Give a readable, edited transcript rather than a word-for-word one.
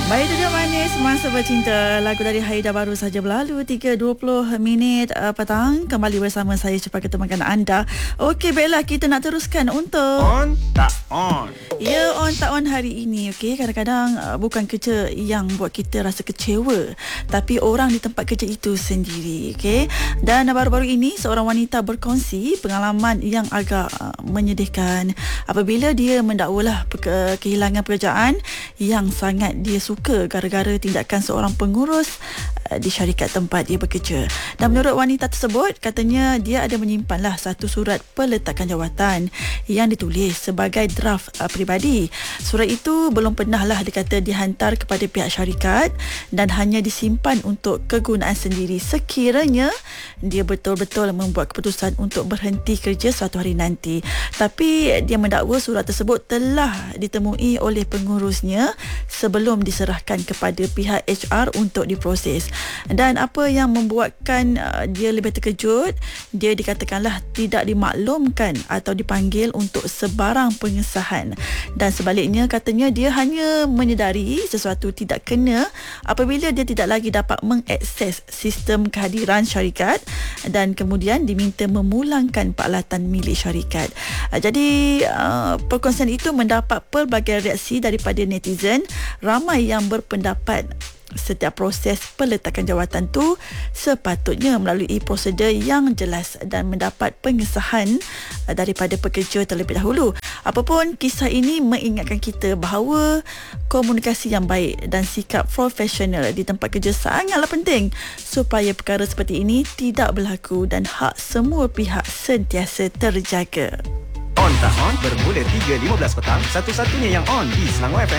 Baik, itu dia manis Masa Bercinta. Lagu dari Haida baru saja berlalu 3.20 minit petang. Kembali bersama saya cepat ketemukan anda. Okey, baiklah, kita nak teruskan untuk On tak on. Ya, on tak on hari ini. Okey, kadang-kadang bukan kerja yang buat kita rasa kecewa, tapi orang di tempat kerja itu sendiri. Okey, dan baru-baru ini seorang wanita berkongsi pengalaman yang agak menyedihkan apabila dia mendakwalah kehilangan pekerjaan yang sangat dia suka gara-gara tindakan seorang pengurus di syarikat tempat dia bekerja. Dan menurut wanita tersebut, katanya dia ada menyimpanlah satu surat peletakan jawatan yang ditulis sebagai draft peribadi. Surat itu belum pernahlah dikata dihantar kepada pihak syarikat dan hanya disimpan untuk kegunaan sendiri sekiranya dia betul-betul membuat keputusan untuk berhenti kerja suatu hari nanti. Tapi dia mendakwa surat tersebut telah ditemui oleh pengurusnya sebelum diserahkan kepada pihak HR untuk diproses. Dan apa yang membuatkan dia lebih terkejut, dia dikatakanlah tidak dimaklumkan atau dipanggil untuk sebarang pengesahan. Dan sebaliknya, katanya dia hanya menyedari sesuatu tidak kena apabila dia tidak lagi dapat mengakses sistem kehadiran syarikat dan kemudian diminta memulangkan peralatan milik syarikat. Jadi perkongsian itu mendapat pelbagai reaksi daripada netizen. Ramai yang berpendapat setiap proses peletakan jawatan tu sepatutnya melalui prosedur yang jelas dan mendapat pengesahan daripada pekerja terlebih dahulu. Apapun, kisah ini mengingatkan kita bahawa komunikasi yang baik dan sikap profesional di tempat kerja sangatlah penting supaya perkara seperti ini tidak berlaku dan hak semua pihak sentiasa terjaga. On tak on bermula 3.15 petang. Satu-satunya yang on di Selangor FM.